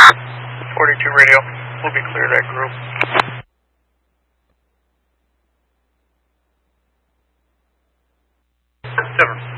42 radio, we'll be clear that group. 7.